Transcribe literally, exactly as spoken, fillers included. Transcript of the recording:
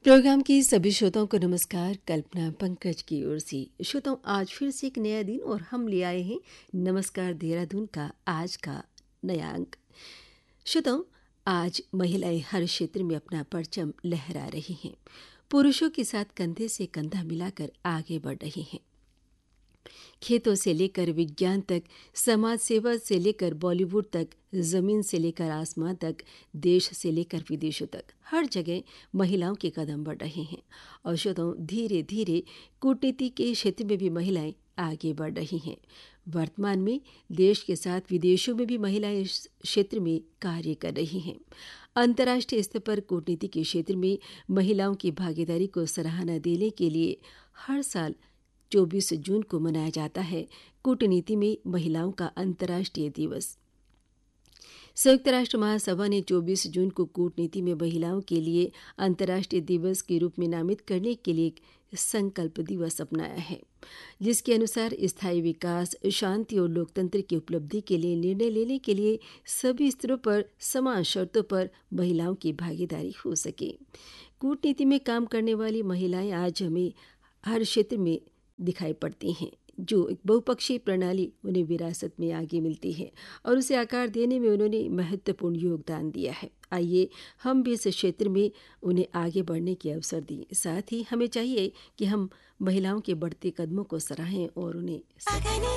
Programme की सभी श्रोताओं को नमस्कार। कल्पना पंकज की ओर से श्रोताओं, आज फिर से एक नया दिन और हम ले आए हैं नमस्कार देहरादून का आज का नया अंक। श्रोताओं, आज महिलाएं हर क्षेत्र में अपना परचम लहरा रही हैं, पुरुषों के साथ कंधे से कंधा मिलाकर आगे बढ़ रही हैं। खेतों से लेकर विज्ञान तक, समाज सेवा से लेकर बॉलीवुड तक, जमीन से लेकर आसमान तक, देश से लेकर विदेशों तक, हर जगह महिलाओं के कदम बढ़ रहे हैं। और श्रोताओं, धीरे धीरे कूटनीति के क्षेत्र में भी महिलाएं आगे बढ़ रही हैं। वर्तमान में देश के साथ विदेशों में भी महिलाएं इस क्षेत्र में कार्य कर रही हैं। अंतर्राष्ट्रीय स्तर पर कूटनीति के क्षेत्र में महिलाओं की भागीदारी को सराहना देने के लिए हर साल चौबीस जून को मनाया जाता है कूटनीति में महिलाओं का अंतर्राष्ट्रीय दिवस। संयुक्त राष्ट्र महासभा ने चौबीस जून को कूटनीति में महिलाओं के लिए अंतर्राष्ट्रीय दिवस के रूप में नामित करने के लिए एक संकल्प दिवस अपनाया है, जिसके अनुसार स्थायी विकास, शांति और लोकतंत्र की उपलब्धि के लिए निर्णय लेने के लिए सभी स्तरों पर समान शर्तों पर महिलाओं की भागीदारी हो सके। कूटनीति में काम करने वाली महिलाएं आज हमें हर क्षेत्र में दिखाई पड़ती हैं। जो एक बहुपक्षीय प्रणाली उन्हें विरासत में आगे मिलती है और उसे आकार देने में उन्होंने महत्वपूर्ण योगदान दिया है। आइए हम भी इस क्षेत्र में उन्हें आगे बढ़ने के अवसर दें। साथ ही हमें चाहिए कि हम महिलाओं के बढ़ते कदमों को सराहें और उन्हें